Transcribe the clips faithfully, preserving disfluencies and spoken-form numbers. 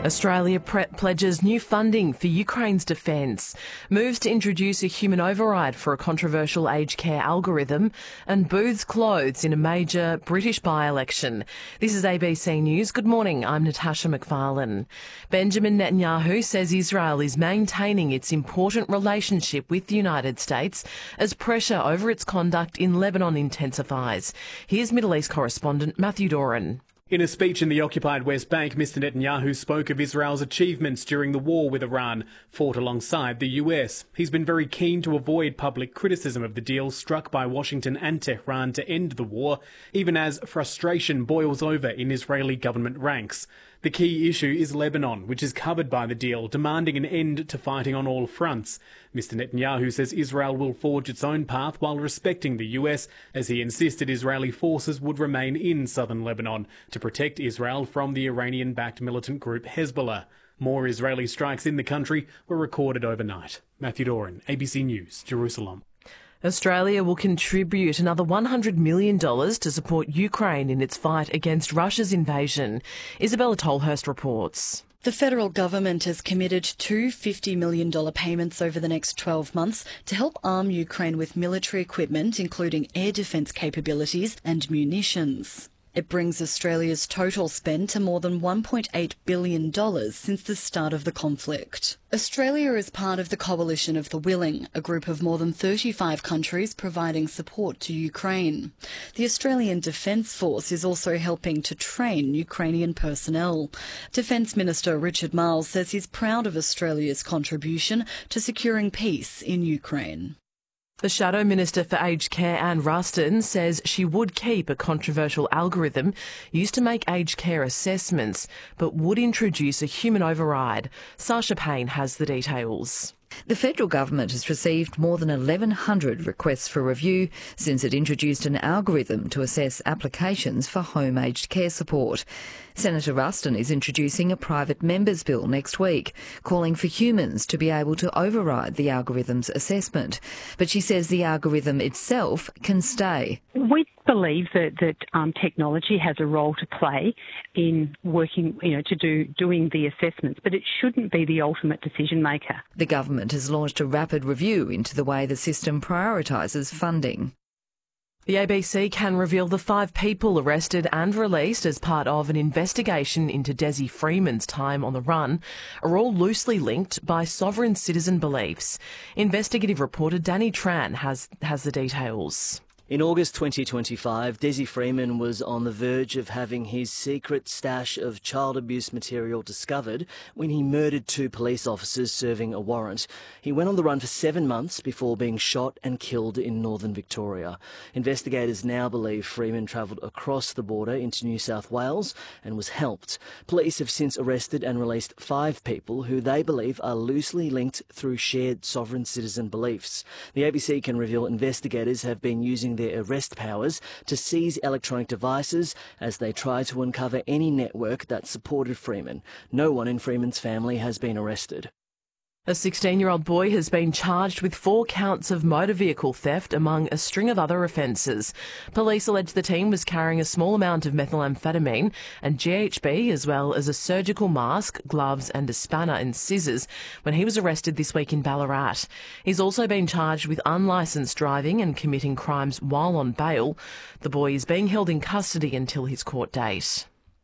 Australia pre- pledges new funding for Ukraine's defence, moves to introduce a human override for a controversial aged care algorithm, and booths clothes in a major British by-election. This is A B C News. Good morning, I'm Natasha McFarlane. Benjamin Netanyahu says Israel is maintaining its important relationship with the United States as pressure over its conduct in Lebanon intensifies. Here's Middle East correspondent Matthew Doran. In a speech in the occupied West Bank, Mister Netanyahu spoke of Israel's achievements during the war with Iran, fought alongside the U S. He's been very keen to avoid public criticism of the deal struck by Washington and Tehran to end the war, even as frustration boils over in Israeli government ranks. The key issue is Lebanon, which is covered by the deal, demanding an end to fighting on all fronts. Mister Netanyahu says Israel will forge its own path while respecting the U S, as he insisted Israeli forces would remain in southern Lebanon to protect Israel from the Iranian-backed militant group Hezbollah. More Israeli strikes in the country were recorded overnight. Matthew Doran, A B C News, Jerusalem. Australia will contribute another one hundred million dollars to support Ukraine in its fight against Russia's invasion. Isabella Tolhurst reports. The federal government has committed two fifty million dollars payments over the next twelve months to help arm Ukraine with military equipment, including air defence capabilities and munitions. It brings Australia's total spend to more than one point eight billion dollars since the start of the conflict. Australia is part of the Coalition of the Willing, a group of more than thirty-five countries providing support to Ukraine. The Australian Defence Force is also helping to train Ukrainian personnel. Defence Minister Richard Marles says he's proud of Australia's contribution to securing peace in Ukraine. The Shadow Minister for Aged Care, Anne Ruston, says she would keep a controversial algorithm used to make aged care assessments, but would introduce a human override. Sasha Payne has the details. The federal government has received more than eleven hundred requests for review since it introduced an algorithm to assess applications for home aged care support. Senator Ruston is introducing a private members' bill next week, calling for humans to be able to override the algorithm's assessment. But she says the algorithm itself can stay. We believe that, that um, technology has a role to play in working, you know, to do doing the assessments, but it shouldn't be the ultimate decision maker. The government has launched a rapid review into the way the system prioritises funding. The A B C can reveal the five people arrested and released as part of an investigation into Desi Freeman's time on the run are all loosely linked by sovereign citizen beliefs. Investigative reporter Danny Tran has, has the details. In August twenty twenty-five, Desi Freeman was on the verge of having his secret stash of child abuse material discovered when he murdered two police officers serving a warrant. He went on the run for seven months before being shot and killed in northern Victoria. Investigators now believe Freeman travelled across the border into New South Wales and was helped. Police have since arrested and released five people who they believe are loosely linked through shared sovereign citizen beliefs. The A B C can reveal investigators have been using their arrest powers to seize electronic devices as they try to uncover any network that supported Freeman. No one in Freeman's family has been arrested. A sixteen-year-old boy has been charged with four counts of motor vehicle theft among a string of other offences. Police allege the teen was carrying a small amount of methamphetamine and G H B, as well as a surgical mask, gloves and a spanner and scissors when he was arrested this week in Ballarat. He's also been charged with unlicensed driving and committing crimes while on bail. The boy is being held in custody until his court date.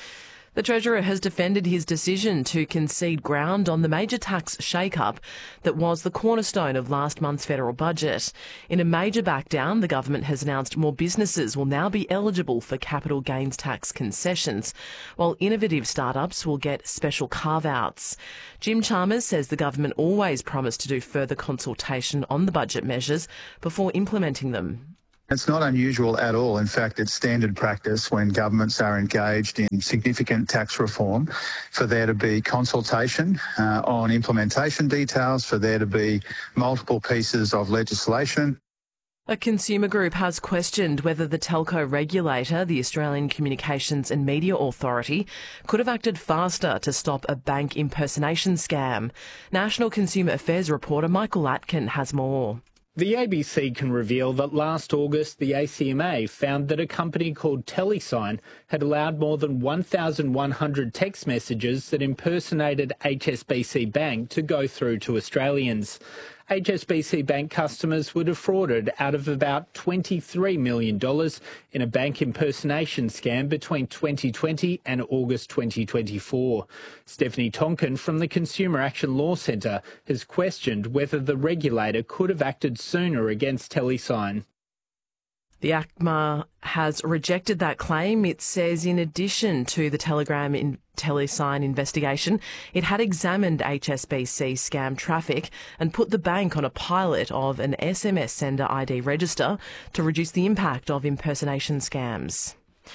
The Treasurer has defended his decision to concede ground on the major tax shake-up that was the cornerstone of last month's federal budget. In a major backdown, the government has announced more businesses will now be eligible for capital gains tax concessions, while innovative startups will get special carve-outs. Jim Chalmers says the government always promised to do further consultation on the budget measures before implementing them. It's not unusual at all. In fact, it's standard practice when governments are engaged in significant tax reform for there to be consultation uh, on implementation details, for there to be multiple pieces of legislation. A consumer group has questioned whether the telco regulator, the Australian Communications and Media Authority, could have acted faster to stop a bank impersonation scam. National Consumer Affairs reporter Michael Atkin has more. The A B C can reveal that last August, the A C M A found that a company called Telesign had allowed more than one thousand one hundred text messages that impersonated H S B C Bank to go through to Australians. H S B C Bank customers were defrauded out of about twenty-three million dollars in a bank impersonation scam between twenty twenty and August twenty twenty-four. Stephanie Tonkin from the Consumer Action Law Centre has questioned whether the regulator could have acted sooner against Telesign. The A C M A has rejected that claim. It says in addition to the Telegram in Telesign investigation, it had examined H S B C scam traffic and put the bank on a pilot of an S M S sender I D register to reduce the impact of impersonation scams.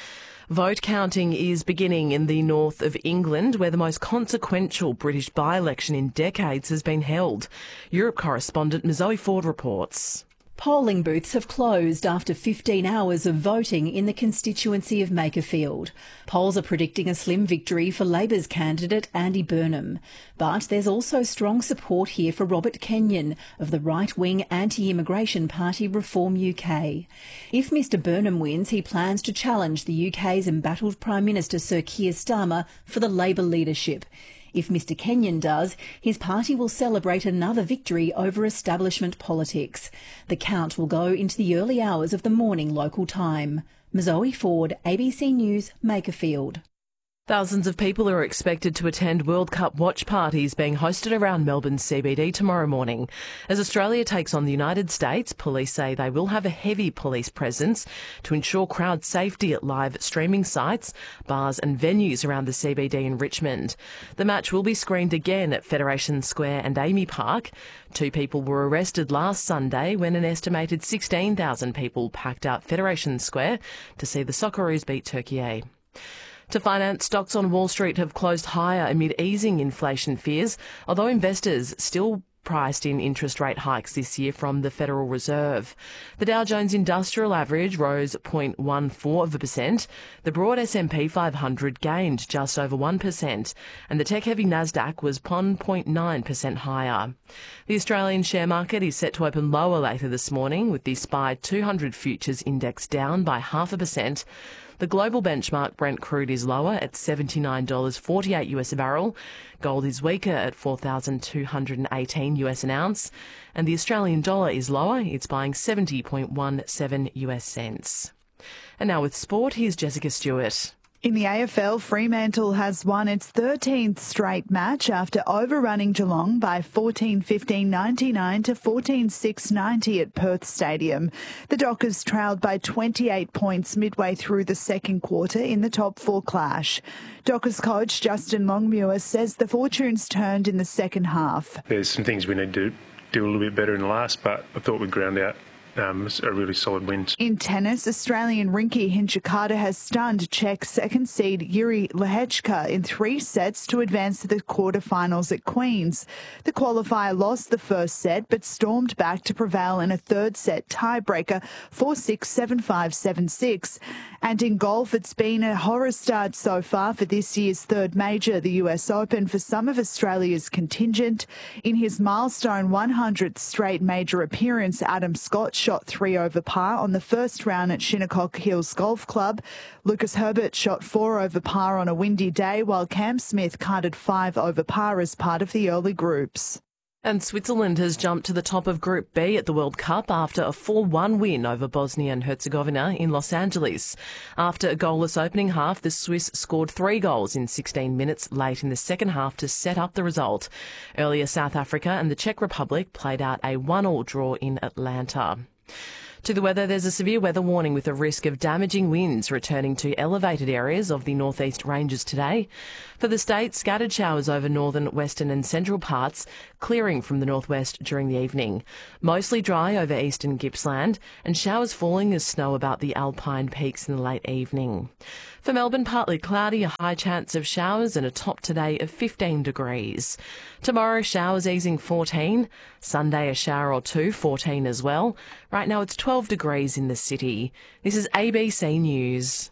Vote counting is beginning in the north of England, where the most consequential British by-election in decades has been held. Europe correspondent Zoe Ford reports. Polling booths have closed after fifteen hours of voting in the constituency of Makerfield. Polls are predicting a slim victory for Labor's candidate Andy Burnham. But there's also strong support here for Robert Kenyon of the right-wing anti-immigration party Reform U K. If Mr Burnham wins, he plans to challenge the U K's embattled Prime Minister Sir Keir Starmer for the Labor leadership. If Mr Kenyon does, his party will celebrate another victory over establishment politics. The count will go into the early hours of the morning local time. Zoe Ford, A B C News, Makerfield. Thousands of people are expected to attend World Cup watch parties being hosted around Melbourne's C B D tomorrow morning. As Australia takes on the United States, police say they will have a heavy police presence to ensure crowd safety at live streaming sites, bars and venues around the C B D in Richmond. The match will be screened again at Federation Square and Amy Park. Two people were arrested last Sunday when an estimated sixteen thousand people packed out Federation Square to see the Socceroos beat Turkey. To finance, stocks on Wall Street have closed higher amid easing inflation fears, although investors still priced in interest rate hikes this year from the Federal Reserve. The Dow Jones Industrial Average rose zero point one four of a percent. The broad S and P five hundred gained just over one percent, and the tech-heavy Nasdaq was one point nine percent higher. The Australian share market is set to open lower later this morning, with the S P Y two hundred futures index down by half a percent. The global benchmark Brent crude is lower at seventy-nine dollars forty-eight US a barrel. Gold is weaker at four thousand two hundred eighteen US an ounce. And the Australian dollar is lower. It's buying seventy point one seven US cents. And now with sport, here's Jessica Stewart. In the A F L, Fremantle has won its thirteenth straight match after overrunning Geelong by fourteen fifteen ninety-nine to fourteen six ninety at Perth Stadium. The Dockers trailed by twenty-eight points midway through the second quarter in the top four clash. Dockers coach Justin Longmuir says the fortunes turned in the second half. There's some things we need to do a little bit better in the last, but I thought we'd ground out Um, a really solid win. In tennis, Australian Rinky Hinchikata has stunned Czech second seed Yuri Lehechka in three sets to advance to the quarterfinals at Queen's. The qualifier lost the first set but stormed back to prevail in a third set tiebreaker four six, seven five, seven six. And in golf, it's been a horror start so far for this year's third major, the U S Open, for some of Australia's contingent. In his milestone one hundredth straight major appearance, Adam Scott shot three over par on the first round at Shinnecock Hills Golf Club. Lucas Herbert shot four over par on a windy day, while Cam Smith carded five over par as part of the early groups. And Switzerland has jumped to the top of Group B at the World Cup after a four one win over Bosnia and Herzegovina in Los Angeles. After a goalless opening half, the Swiss scored three goals in sixteen minutes late in the second half to set up the result. Earlier, South Africa and the Czech Republic played out a one all draw in Atlanta. To the weather, there's a severe weather warning with a risk of damaging winds returning to elevated areas of the northeast ranges today. For the state, scattered showers over northern, western and central parts, clearing from the northwest during the evening. Mostly dry over eastern Gippsland and showers falling as snow about the Alpine peaks in the late evening. For Melbourne, partly cloudy, a high chance of showers and a top today of fifteen degrees. Tomorrow, showers easing fourteen. Sunday, a shower or two, fourteen as well. Right now, it's twelve degrees in the city. This is A B C News.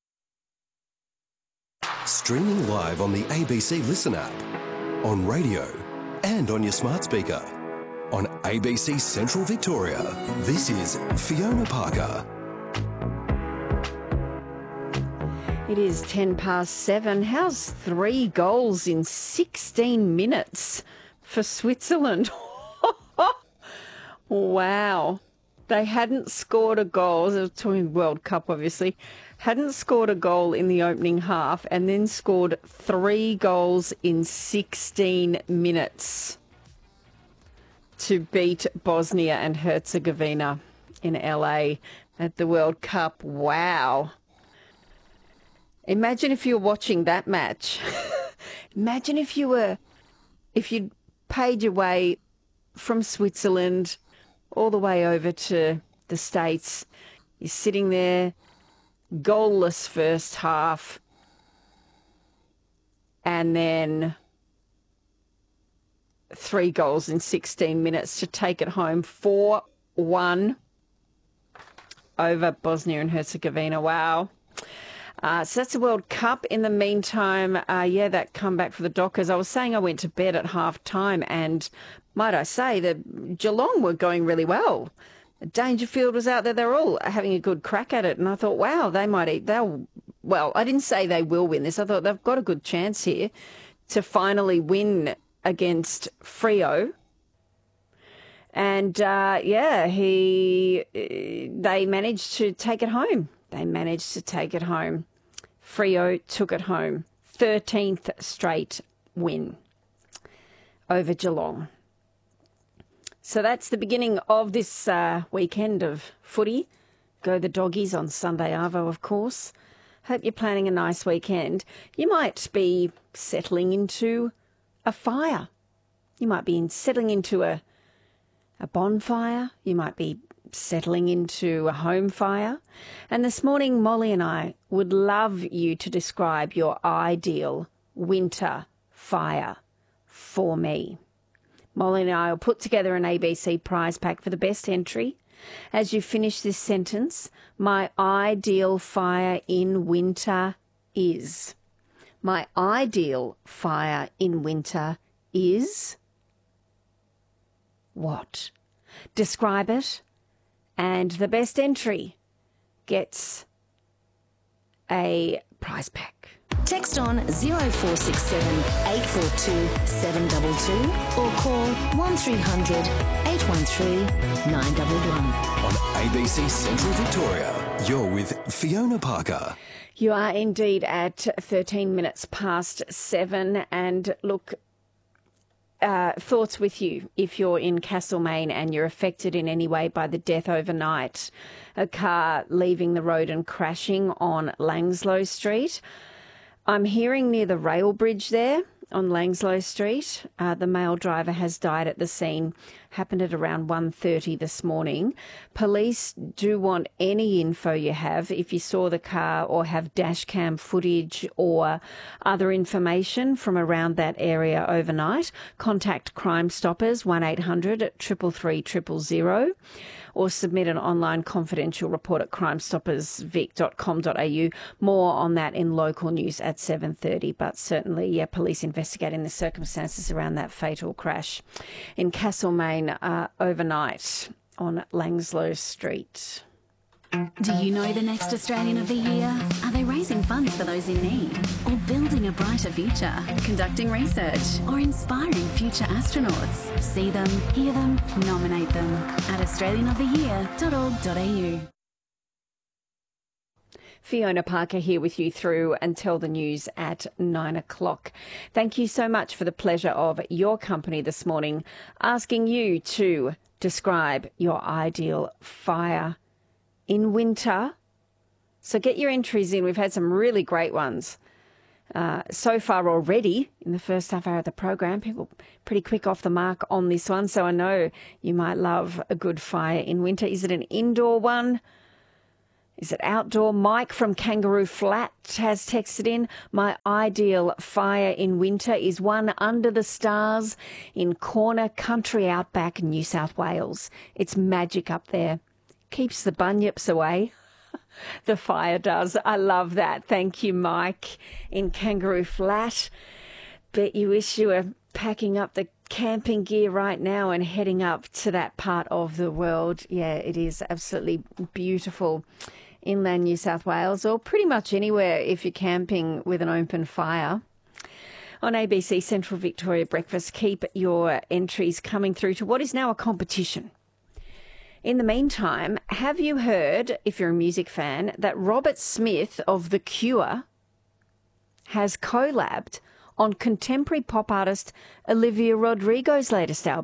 Streaming live on the A B C Listen app, on radio and on your smart speaker. on A B C Central Victoria. This is Fiona Parker. It is ten past seven. How's three goals in sixteen minutes for Switzerland? Wow. They hadn't scored a goal. They were talking World Cup, obviously. Hadn't scored a goal in the opening half and then scored three goals in sixteen minutes to beat Bosnia and Herzegovina in L A at the World Cup. Wow. Imagine if you were watching that match. Imagine if you were, if you'd paid your way from Switzerland all the way over to the States. You're sitting there, goalless first half, and then three goals in sixteen minutes to take it home, four one over Bosnia and Herzegovina. Wow. Uh, so that's the World Cup. In the meantime, uh, yeah, that comeback for the Dockers. I was saying I went to bed at half time, and might I say that Geelong were going really well. Dangerfield was out there. They're all having a good crack at it. And I thought, wow, they might eat. They'll, well, I didn't say they will win this. I thought they've got a good chance here to finally win against Freo. And, uh, yeah, he, they managed to take it home. They managed to take it home. Freo took it home. thirteenth straight win over Geelong. So that's the beginning of this uh, weekend of footy. Go the Doggies on Sunday Arvo, of course. Hope you're planning a nice weekend. You might be settling into a fire. You might be settling into a, a bonfire. You might be settling into a home fire. And this morning, Molly and I would love you to describe your ideal winter fire for me. Molly and I will put together an A B C prize pack for the best entry. As you finish this sentence, my ideal fire in winter is. My ideal fire in winter is what? Describe it. And the best entry gets a prize pack. Text on zero four six seven, eight four two, seven two two or call one three hundred, eight one three, nine one one. On A B C Central Victoria, you're with Fiona Parker. You are indeed at thirteen minutes past seven. And look, Uh, thoughts with you if you're in Castlemaine and you're affected in any way by the death overnight. A car leaving the road and crashing on Langslow Street. I'm hearing near the rail bridge there on Langslow Street. Uh, the male driver has died at the scene. Happened at around one thirty this morning. Police do want any info you have. If you saw the car or have dash cam footage or other information from around that area overnight, contact Crime Stoppers one eight hundred, three three three, zero zero zero or submit an online confidential report at crime stoppers vic dot com dot a u. More on that in local news at seven thirty, but certainly, yeah, police investigating the circumstances around that fatal crash in Castlemaine uh, overnight on Langslow Street. Do you know the next Australian of the Year? Are they raising funds for those in need? Or building a brighter future? Conducting research? Or inspiring future astronauts? See them, hear them, nominate them at australian of the year dot org dot a u. Fiona Parker here with you through until the news at nine o'clock. Thank you so much for the pleasure of your company this morning, asking you to describe your ideal fire in winter. So get your entries in. We've had some really great ones uh, so far already in the first half hour of the program. People pretty quick off the mark on this one. So I know you might love a good fire in winter. Is it an indoor one? Is it outdoor? Mike from Kangaroo Flat has texted in, my ideal fire in winter is one under the stars in Corner Country Outback, New South Wales. It's magic up there. Keeps the bunyips away. The fire does. I love that. Thank you, Mike, in Kangaroo Flat. Bet you wish you were packing up the camping gear right now and heading up to that part of the world. Yeah, it is absolutely beautiful. Inland New South Wales, or pretty much anywhere if you're camping with an open fire. On A B C Central Victoria Breakfast, keep your entries coming through to what is now a competition. In the meantime, have you heard, if you're a music fan, that Robert Smith of The Cure has collabed on contemporary pop artist Olivia Rodrigo's latest album?